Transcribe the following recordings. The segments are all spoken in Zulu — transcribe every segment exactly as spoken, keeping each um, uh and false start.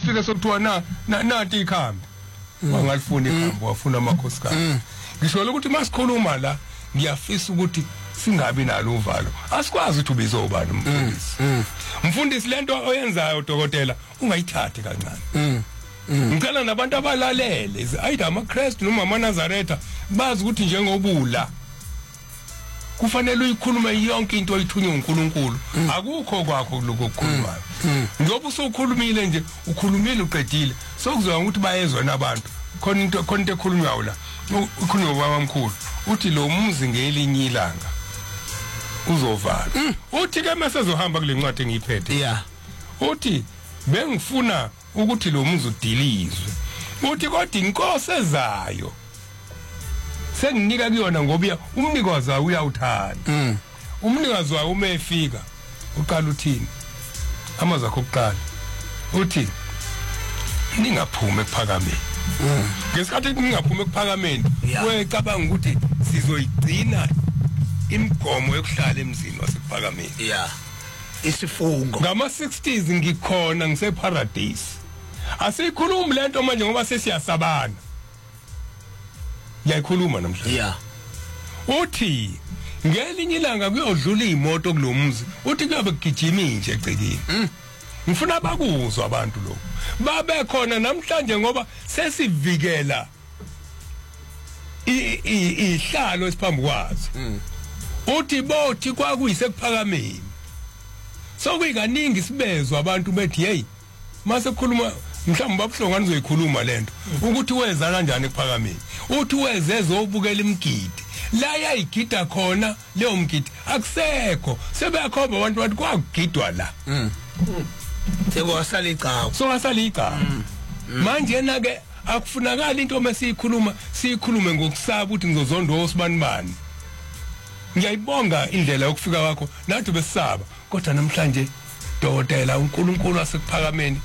sifike sokuthiwa na nathi ikhambi wangalifuna ikhambi wafuna amakhosikazi ngisho ukuthi masikhuluma la ngiyafisa ukuthi singabi nalo uvalo asikwazi ukuthi ubizo ubani umfundisi umfundisi lento oyenzayo dokotela ungayithathi kancane ngicela nabantu abalalele ayida amaKristu noma amaNazaretha bazi ukuthi njengobula kufanele uyikhulume yonke into oyithunywe uNkulunkulu akukho kwakho lokho okukhulumayo ngoba usukhulumile nje ukhulumile uqedile sokuzwa ukuthi bayezwa nabantu khona into khona into ekhulunywayo la ukhulunywa babamkhulu uthi lo muzi ngelinye ilanga uzovala uthi ke masezohamba kule ncwadi engiyiphethe yeah uthi bengifuna ukuthi lo muzi udilizwe uthi kodwa inkosi ezayo senginika kuyona ngoba umnikazi wayo uyawuthanda umnikazi wayo uma efika uqala uthini amazwi akho okuqala uthi ningaphuma ekuphakameni ngesikhathi ningaphuma ekuphakameni wecabanga ukuthi sizoyigcina imigomo yokuhlala emzini wasekuphakameni yeah isifungo ngama sixties ngikhona ngiseparadise asikhulumi lento manje ngoba sesiyasabana yayikhuluma namhlanje yeah uthi ngelinye ilanga kuyodlula imoto kulomuzi uthi kuyabe kugijima inje egcekeni ngifuna bakuzwa abantu lo babe khona namhlanje ngoba sesivikela ihlalo esiphambi kwazo uthi bothi kwakuyise kuphakameni sokuyikaningi sibezwe abantu bethi hey mase khuluma mhlawumbe babuhlongana uzoyikhuluma lento ukuthi weza kanjani ekuphakameni uthi weze ezobukela imgidi la yayigida khona leyo mgidi akusekho sebeyakhomba abantu bathi kwakugidwa la sekwasala igcawu so wasala igcawu manje na ke akufunakala into mesiyikhuluma siyikhulume ngokusaba ukuthi ngizozonda osibani bani ngiyayibonga indlela yokufika kwakho nathi besisaba kodwa namhlanje dokotela uNkulunkulu wasekuphakameni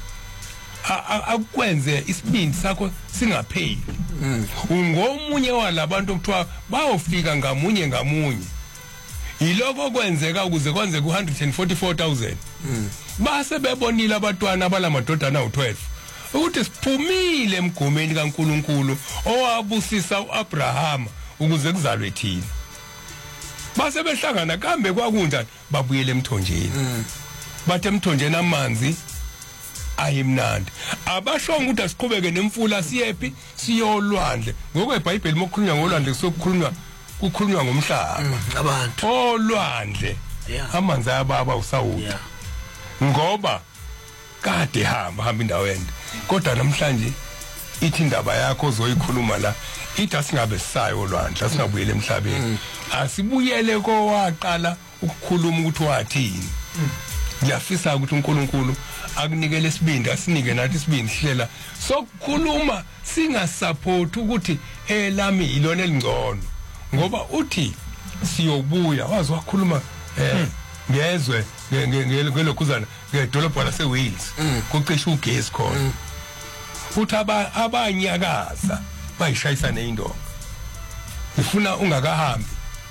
akwenze isibindi sakho singapheli ungomunye walabantu okuthiwa bayofika ngamunye ngamunye yiloko kwenzeka ukuze kwenze ku one hundred forty-four thousand base bebonile abatwana abalamadodana awu twelve ukuthi siphumile emgomeni kaNkulunkulu owabusisa uAbrahama ukuze kuzalwe thina base behlangana kambe kwakunjani babuyele emthonjeni bathe emthonjeni amanzi ayimnandi abashonga ukuthi asiqhubeke nemfula siyephi siyolwandle ngokweBhayibheli mokukhulunywa ngolwandle sokukhulunywa kukhulunywa ngomhlaba abantu olwandle amanzi ayababa usawuthi ngoba kade hamba hamba indawo ende kodwa namhlanje ithi indaba yakho ozoyikhuluma la ithi asingabe sisayo olwandle asingabuyele emhlabeni asibuyele kowaqala ukukhuluma ukuthi wathini ngiyafisa ukuthi uNkulunkulu akunikele isibindi asinike nathi isibindi hlela sokukhuluma singasupport ukuthi elami ilona elingcono ngoba uthi siyobuya wazi wakhuluma eh ngezwe ngelokuzana ngedolobha laseWales kucisha ugesi khona uthi abanyakaza bayishayisa neindonga ngifuna ungakahambi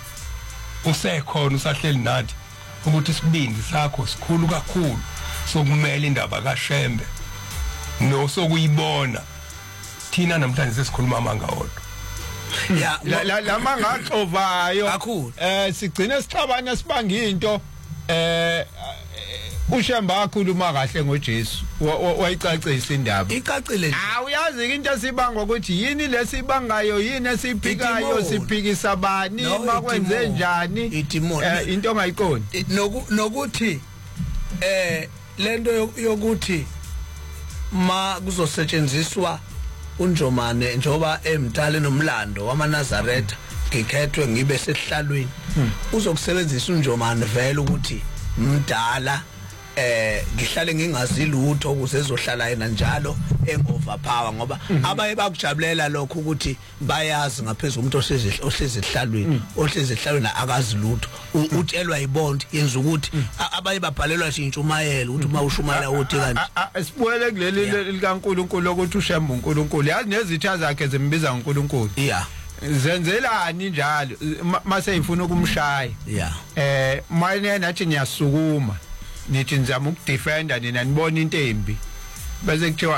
usekhona usahleli nathi ukuthi isibindi sakho sikhulu kakhulu sokumela indaba kaShembe no sokuyibona thina namhlanje sesikhuluma amanga odwa ya la mangaxovayo eh sigcine sixabana sibanga into eh uShemba akhuluma kahle ngoJesu wayicacisa indaba icacile ah uyazi into esibangwa ukuthi yini lesibangayo yini esiphikayo siphikisa bani makwenze njani into ongayiqondi nokuthi eh lento yokuthi ma kuzosetshenziswa uNjomane njoba emdala nomlando wamaNazaretha ngikhethwe ngibe sesihlalweni uzokusebenzisa uNjomane vele ukuthi mdala eh ngihlale ngingazi lutho ukuze ezohlala yena njalo engoverpower ngoba abaye bakujabulela lokho ukuthi bayazi ngaphezulu umuntu ohlezi ohlezi ehlalweni ohlezi ehlalweni akazi lutho utshelwa ibondi yenza ukuthi abaye babhalelwa nje intshumayelo ukuthi uma ushumayela uthi kanti sibuyele kuleli likaNkulunkulu ukuthi uShemba uNkulunkulu yazi nezitha zakhe zimbiza uNkulunkulu yeah zenzelani njalo mase ifuna ukumshaya yeah eh manje nathi niyasukuma nithi nizama ukudefenda nina nibona into embi bese kuthiwa